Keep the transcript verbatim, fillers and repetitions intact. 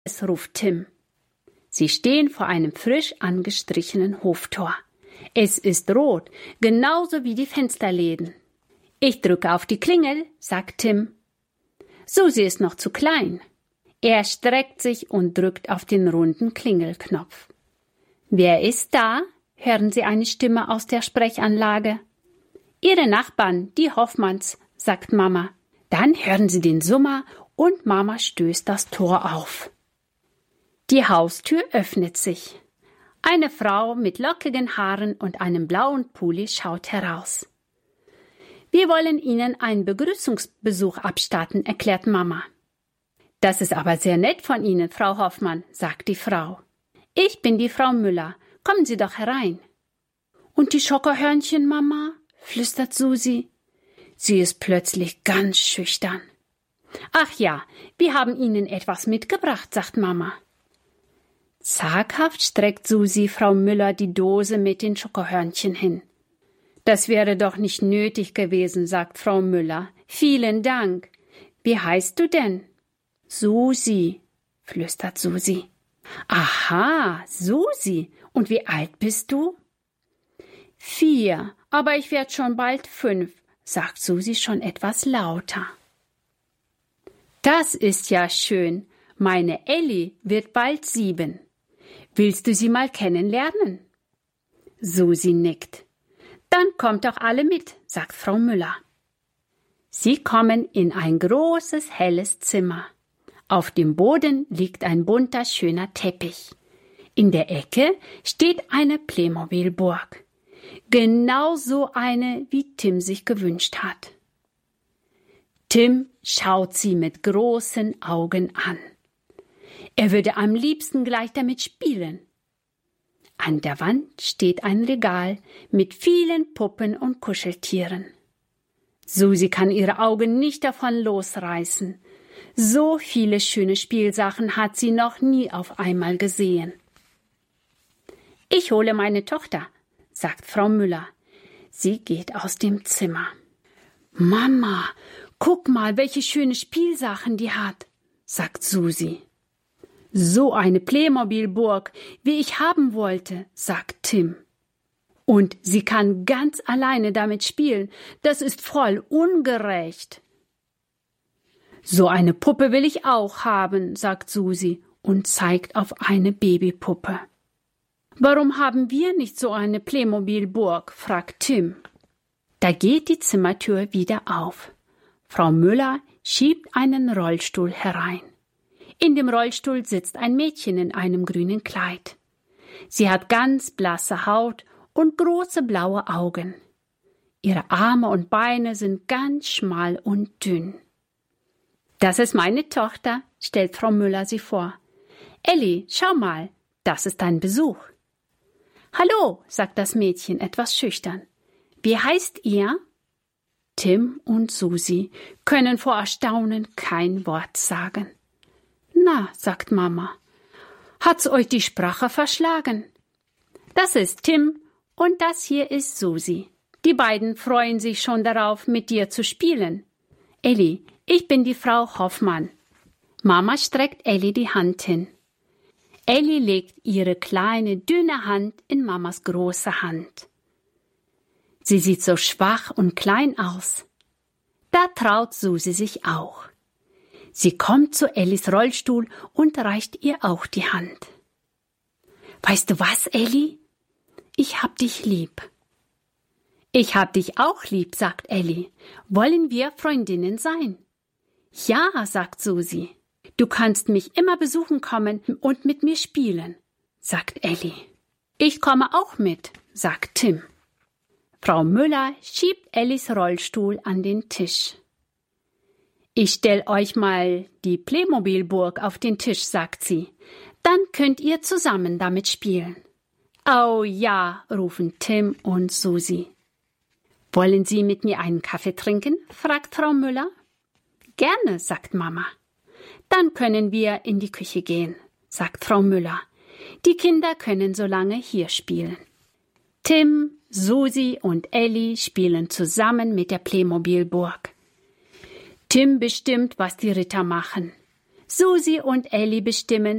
Es ruft Tim. Sie stehen vor einem frisch angestrichenen Hoftor. Es ist rot, genauso wie die Fensterläden. Ich drücke auf die Klingel, sagt Tim. Susi ist noch zu klein. Er streckt sich und drückt auf den runden Klingelknopf. Wer ist da? Hören Sie eine Stimme aus der Sprechanlage. Ihre Nachbarn, die Hoffmanns, sagt Mama. Dann hören Sie den Summer und Mama stößt das Tor auf. Die Haustür öffnet sich. Eine Frau mit lockigen Haaren und einem blauen Pulli schaut heraus. Wir wollen Ihnen einen Begrüßungsbesuch abstatten, erklärt Mama. Das ist aber sehr nett von Ihnen, Frau Hoffmann, sagt die Frau. Ich bin die Frau Müller. Kommen Sie doch herein. Und die Schokohörnchen, Mama? Flüstert Susi. Sie ist plötzlich ganz schüchtern. Ach ja, wir haben Ihnen etwas mitgebracht, sagt Mama. Zaghaft streckt Susi Frau Müller die Dose mit den Schokohörnchen hin. Das wäre doch nicht nötig gewesen, sagt Frau Müller. Vielen Dank. Wie heißt du denn? Susi, flüstert Susi. Aha, Susi. Und wie alt bist du? Vier, aber ich werde schon bald fünf, sagt Susi schon etwas lauter. Das ist ja schön. Meine Elli wird bald sieben. Willst du sie mal kennenlernen? Susi nickt. Dann kommt doch alle mit, sagt Frau Müller. Sie kommen in ein großes, helles Zimmer. Auf dem Boden liegt ein bunter, schöner Teppich. In der Ecke steht eine Playmobil-Burg. Genau so eine, wie Tim sich gewünscht hat. Tim schaut sie mit großen Augen an. Er würde am liebsten gleich damit spielen. An der Wand steht ein Regal mit vielen Puppen und Kuscheltieren. Susi kann ihre Augen nicht davon losreißen. So viele schöne Spielsachen hat sie noch nie auf einmal gesehen. Ich hole meine Tochter, sagt Frau Müller. Sie geht aus dem Zimmer. Mama, guck mal, welche schöne Spielsachen die hat, sagt Susi. So eine Playmobil-Burg, wie ich haben wollte, sagt Tim. Und sie kann ganz alleine damit spielen. Das ist voll ungerecht. So eine Puppe will ich auch haben, sagt Susi und zeigt auf eine Babypuppe. Warum haben wir nicht so eine Playmobil-Burg, fragt Tim. Da geht die Zimmertür wieder auf. Frau Müller schiebt einen Rollstuhl herein. In dem Rollstuhl sitzt ein Mädchen in einem grünen Kleid. Sie hat ganz blasse Haut und große blaue Augen. Ihre Arme und Beine sind ganz schmal und dünn. Das ist meine Tochter, stellt Frau Müller sie vor. Elli, schau mal, das ist dein Besuch. Hallo, sagt das Mädchen etwas schüchtern. Wie heißt ihr? Tim und Susi können vor Erstaunen kein Wort sagen. Na, sagt Mama, hat's euch die Sprache verschlagen? Das ist Tim und das hier ist Susi. Die beiden freuen sich schon darauf, mit dir zu spielen. Elli, ich bin die Frau Hoffmann. Mama streckt Elli die Hand hin. Elli legt ihre kleine, dünne Hand in Mamas große Hand. Sie sieht so schwach und klein aus. Da traut Susi sich auch. Sie kommt zu Ellis Rollstuhl und reicht ihr auch die Hand. Weißt du was, Elli? Ich hab dich lieb. Ich hab dich auch lieb, sagt Elli. Wollen wir Freundinnen sein? Ja, sagt Susi. Du kannst mich immer besuchen kommen und mit mir spielen, sagt Elli. Ich komme auch mit, sagt Tim. Frau Müller schiebt Ellis Rollstuhl an den Tisch. Ich stell euch mal die Playmobil-Burg auf den Tisch, sagt sie. Dann könnt ihr zusammen damit spielen. Oh ja, rufen Tim und Susi. Wollen Sie mit mir einen Kaffee trinken? Fragt Frau Müller. Gerne, sagt Mama. Dann können wir in die Küche gehen, sagt Frau Müller. Die Kinder können so lange hier spielen. Tim, Susi und Elli spielen zusammen mit der Playmobil-Burg. Tim bestimmt, was die Ritter machen. Susi und Elli bestimmen,